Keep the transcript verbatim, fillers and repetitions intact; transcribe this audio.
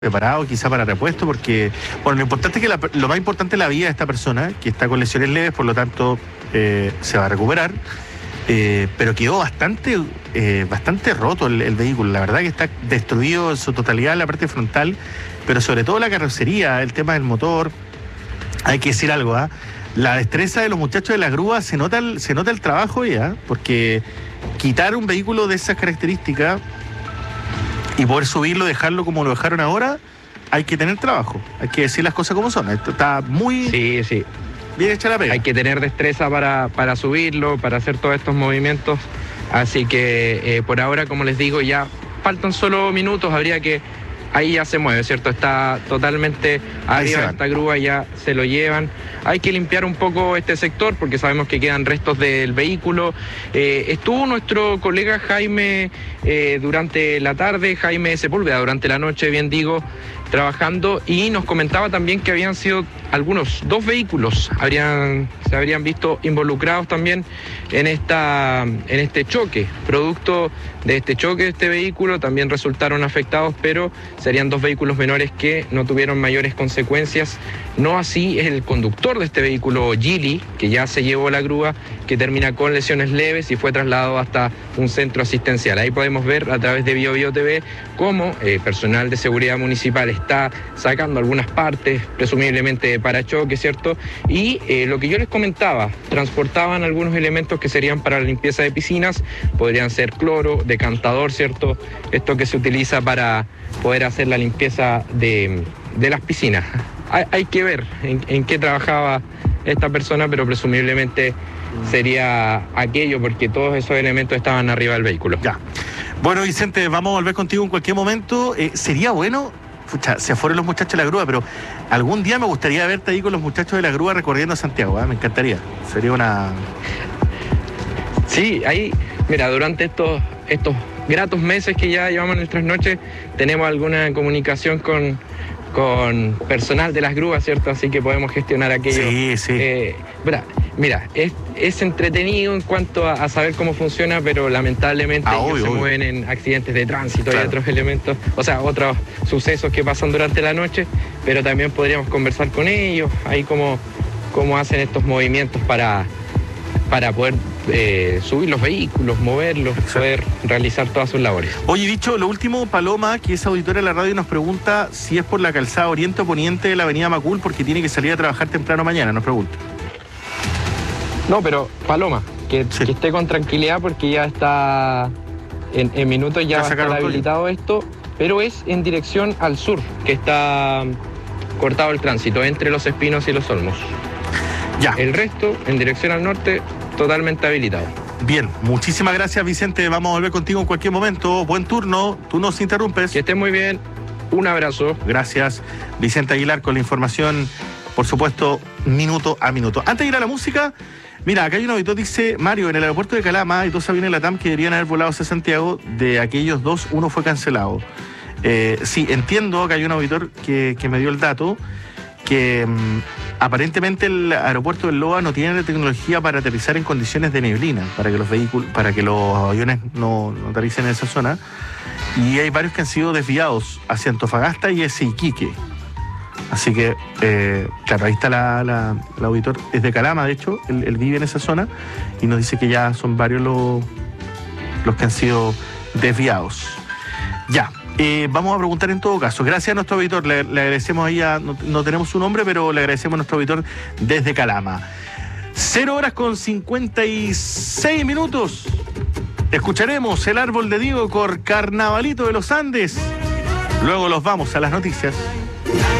preparado quizá para repuesto, porque bueno, lo importante es que la, lo más importante es la vida de esta persona, que está con lesiones leves, por lo tanto eh, se va a recuperar, eh, pero quedó bastante eh, bastante roto el, el vehículo. La verdad que está destruido en su totalidad la parte frontal, pero sobre todo la carrocería, el tema del motor. Hay que decir algo, ¿ah? ¿eh? La destreza de los muchachos de la grúa, se nota el, se nota el trabajo ya, porque quitar un vehículo de esas características y poder subirlo, dejarlo como lo dejaron ahora, hay que tener trabajo, hay que decir las cosas como son. Esto está muy sí, sí. bien hecha la pega. Hay que tener destreza para, para subirlo, para hacer todos estos movimientos, así que eh, por ahora, como les digo, ya faltan solo minutos, habría que... Ahí ya se mueve, ¿cierto? Está totalmente arriba de esta grúa, ya se lo llevan. Hay que limpiar un poco este sector porque sabemos que quedan restos del vehículo. Eh, estuvo nuestro colega Jaime eh, durante la tarde, Jaime Sepúlveda, durante la noche, bien digo, trabajando, y nos comentaba también que habían sido algunos, dos vehículos, habrían, se habrían visto involucrados también en, esta, en este choque. Producto de este choque de este vehículo también resultaron afectados, pero serían dos vehículos menores que no tuvieron mayores consecuencias. No así es el conductor de este vehículo, Gili, que ya se llevó la grúa, que termina con lesiones leves y fue trasladado hasta un centro asistencial. Ahí podemos ver a través de Bio Bio T V cómo eh, personal de seguridad municipal está sacando algunas partes, presumiblemente de parachoque, ¿cierto? Y eh, lo que yo les comentaba, transportaban algunos elementos que serían para la limpieza de piscinas, podrían ser cloro, decantador, ¿cierto? Esto que se utiliza para poder hacer la limpieza de, de las piscinas. Hay, hay que ver en, en qué trabajaba esta persona, pero presumiblemente sería aquello, porque todos esos elementos estaban arriba del vehículo. Ya. Bueno, Vicente, vamos a volver contigo en cualquier momento. Eh, sería bueno, pucha, se fueron los muchachos de la grúa, pero algún día me gustaría verte ahí con los muchachos de la grúa recorriendo Santiago, ¿eh? Me encantaría. Sería una... Sí, ahí, mira, durante estos, estos gratos meses que ya llevamos nuestras noches, tenemos alguna comunicación con... con personal de las grúas, ¿cierto? Así que podemos gestionar aquello. Sí, sí. Eh, mira, mira es, es entretenido en cuanto a, a saber cómo funciona, pero lamentablemente ah, ellos obvio, se obvio. mueven en accidentes de tránsito, claro. Y otros elementos, o sea, otros sucesos que pasan durante la noche, pero también podríamos conversar con ellos, ahí cómo, cómo hacen estos movimientos para, para poder eh, subir los vehículos, moverlos, exacto, poder realizar todas sus labores. Oye, dicho lo último, Paloma, que es auditora de la radio, nos pregunta si es por la calzada oriente o poniente de la avenida Macul, porque tiene que salir a trabajar temprano mañana, nos pregunta. No, pero Paloma, que, sí. que esté con tranquilidad porque ya está, en, en minutos ya, ya va a estar habilitado esto, pero es en dirección al sur, que está cortado el tránsito, entre Los Espinos y Los Olmos. Ya. El resto, en dirección al norte, totalmente habilitado. Bien, muchísimas gracias, Vicente. Vamos a volver contigo en cualquier momento. Buen turno, tú nos interrumpes. Que estés muy bien. Un abrazo. Gracias, Vicente Aguilar, con la información, por supuesto, minuto a minuto. Antes de ir a la música, mira, acá hay un auditor, dice Mario, en el aeropuerto de Calama hay dos aviones LATAM que deberían haber volado hacia Santiago. De aquellos dos, uno fue cancelado. Eh, sí, entiendo que hay un auditor que, que me dio el dato, que mmm, aparentemente el aeropuerto del Loa no tiene la tecnología para aterrizar en condiciones de neblina, para que los vehículos, para que los aviones no, no aterricen en esa zona. Y hay varios que han sido desviados hacia Antofagasta y hacia Iquique. Así que, eh, claro, ahí está la, la, el auditor, es de Calama, de hecho, él, él vive en esa zona y nos dice que ya son varios los, los que han sido desviados. Ya. Eh, vamos a preguntar en todo caso. Gracias a nuestro auditor, le, le agradecemos ahí a, no, no tenemos su nombre, pero le agradecemos a nuestro auditor desde Calama. Cero horas con cincuenta y seis minutos. Escucharemos El Árbol de Diego con Carnavalito de los Andes. Luego los vamos a las noticias.